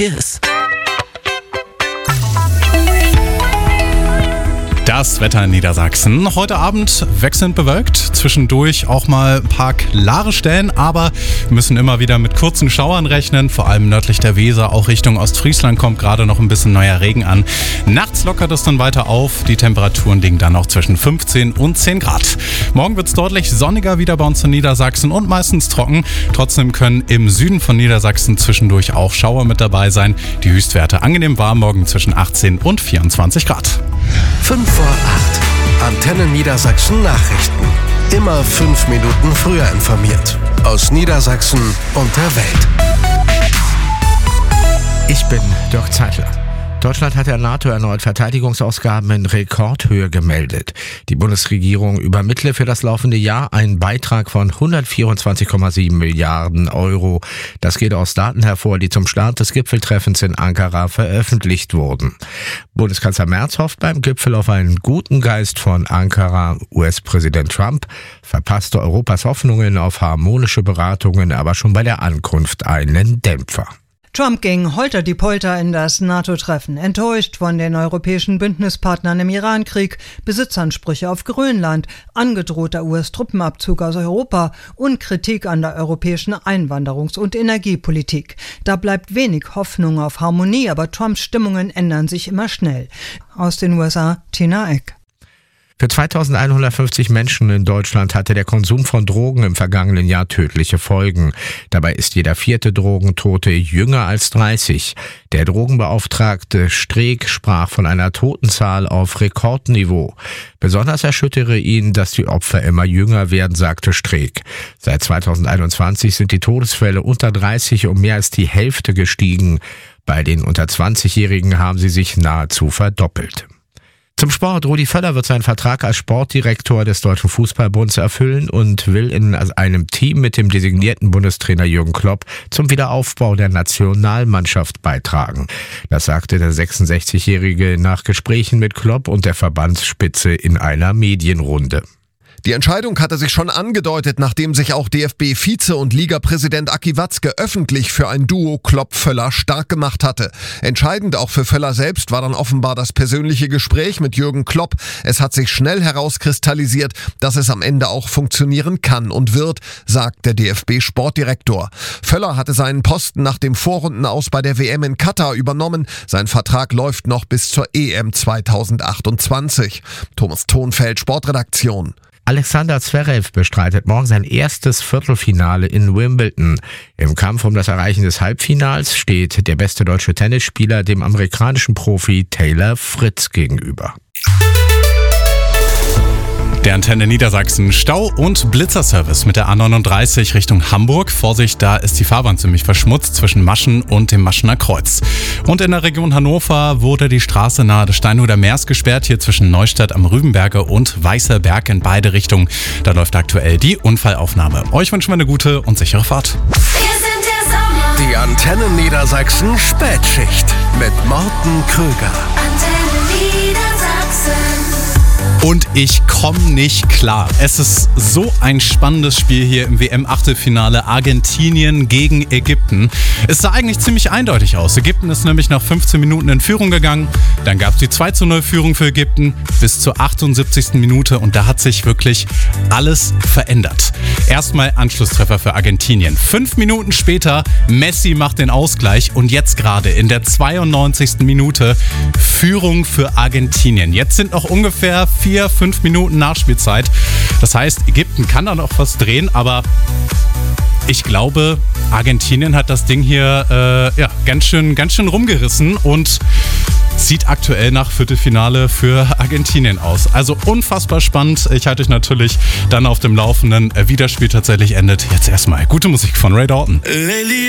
Verkehr ist. Das Wetter in Niedersachsen. Heute Abend wechselnd bewölkt, zwischendurch auch mal ein paar klare Stellen, aber wir müssen immer wieder mit kurzen Schauern rechnen, vor allem nördlich der Weser, auch Richtung Ostfriesland kommt gerade noch ein bisschen neuer Regen an. Nachts lockert es dann weiter auf, die Temperaturen liegen dann auch zwischen 15 und 10 Grad. Morgen wird es deutlich sonniger wieder bei uns in Niedersachsen und meistens trocken. Trotzdem können im Süden von Niedersachsen zwischendurch auch Schauer mit dabei sein. Die Höchstwerte angenehm warm, morgen zwischen 18 und 24 Grad. 5 vor 8. Antenne Niedersachsen Nachrichten. Immer 5 Minuten früher informiert. Aus Niedersachsen und der Welt. Ich bin Dirk Zeitler. Deutschland hat der NATO erneut Verteidigungsausgaben in Rekordhöhe gemeldet. Die Bundesregierung übermittle für das laufende Jahr einen Beitrag von 124,7 Milliarden Euro. Das geht aus Daten hervor, die zum Start des Gipfeltreffens in Ankara veröffentlicht wurden. Bundeskanzler Merz hofft beim Gipfel auf einen guten Geist von Ankara. US-Präsident Trump verpasste Europas Hoffnungen auf harmonische Beratungen, aber schon bei der Ankunft einen Dämpfer. Trump ging holter-die-Polter in das NATO-Treffen, enttäuscht von den europäischen Bündnispartnern im Irankrieg, Besitzansprüche auf Grönland, angedrohter US-Truppenabzug aus Europa und Kritik an der europäischen Einwanderungs- und Energiepolitik. Da bleibt wenig Hoffnung auf Harmonie, aber Trumps Stimmungen ändern sich immer schnell. Aus den USA, Tina Eck. Für 2150 Menschen in Deutschland hatte der Konsum von Drogen im vergangenen Jahr tödliche Folgen. Dabei ist jeder 4. Drogentote jünger als 30. Der Drogenbeauftragte Streeck sprach von einer Totenzahl auf Rekordniveau. Besonders erschüttere ihn, dass die Opfer immer jünger werden, sagte Streeck. Seit 2021 sind die Todesfälle unter 30 um mehr als die Hälfte gestiegen. Bei den unter 20-Jährigen haben sie sich nahezu verdoppelt. Zum Sport. Rudi Völler wird seinen Vertrag als Sportdirektor des Deutschen Fußballbunds erfüllen und will in einem Team mit dem designierten Bundestrainer Jürgen Klopp zum Wiederaufbau der Nationalmannschaft beitragen. Das sagte der 66-Jährige nach Gesprächen mit Klopp und der Verbandsspitze in einer Medienrunde. Die Entscheidung hatte sich schon angedeutet, nachdem sich auch DFB-Vize und Ligapräsident Aki Watzke öffentlich für ein Duo Klopp-Völler stark gemacht hatte. Entscheidend auch für Völler selbst war dann offenbar das persönliche Gespräch mit Jürgen Klopp. Es hat sich schnell herauskristallisiert, dass es am Ende auch funktionieren kann und wird, sagt der DFB-Sportdirektor. Völler hatte seinen Posten nach dem Vorrundenaus bei der WM in Katar übernommen. Sein Vertrag läuft noch bis zur EM 2028. Thomas Thonfeld, Sportredaktion. Alexander Zverev bestreitet morgen sein erstes Viertelfinale in Wimbledon. Im Kampf um das Erreichen des Halbfinals steht der beste deutsche Tennisspieler dem amerikanischen Profi Taylor Fritz gegenüber. Der Antenne Niedersachsen Stau- und Blitzerservice mit der A39 Richtung Hamburg. Vorsicht, da ist die Fahrbahn ziemlich verschmutzt zwischen Maschen und dem Maschener Kreuz. Und in der Region Hannover wurde die Straße nahe des Steinhuder Meers gesperrt, hier zwischen Neustadt am Rübenberge und Weißer Berg in beide Richtungen. Da läuft aktuell die Unfallaufnahme. Euch wünschen wir eine gute und sichere Fahrt. Wir sind der Sommer. Die Antenne Niedersachsen Spätschicht mit Morten Krüger. Antenne Niedersachsen. Und ich komme nicht klar. Es ist so ein spannendes Spiel hier im WM-Achtelfinale Argentinien gegen Ägypten. Es sah eigentlich ziemlich eindeutig aus. Ägypten ist nämlich nach 15 Minuten in Führung gegangen. Dann gab es die 2:0-Führung für Ägypten bis zur 78. Minute und da hat sich wirklich alles verändert. Erstmal Anschlusstreffer für Argentinien. 5 Minuten später, Messi macht den Ausgleich und jetzt gerade in der 92. Minute Führung für Argentinien. Jetzt sind noch ungefähr 4-5 Minuten Nachspielzeit. Das heißt, Ägypten kann da noch was drehen, aber ich glaube, Argentinien hat das Ding hier ganz schön rumgerissen und sieht aktuell nach Viertelfinale für Argentinien aus. Also unfassbar spannend. Ich halte euch natürlich dann auf dem Laufenden, wie das Spiel tatsächlich endet. Jetzt erstmal gute Musik von Ray Dalton.